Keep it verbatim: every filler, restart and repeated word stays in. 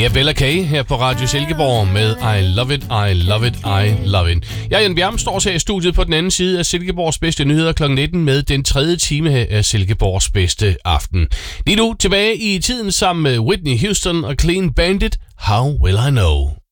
Det er Bella K her på Radio Silkeborg med I Love It, I Love It, I Love It. Jeg, Jan Bjerm, står her i studiet på den anden side af Silkeborgs bedste nyheder klokken nitten med den tredje time her af Silkeborgs bedste aften. Lige nu tilbage i tiden sammen med Whitney Houston og Clean Bandit, How Will I Know?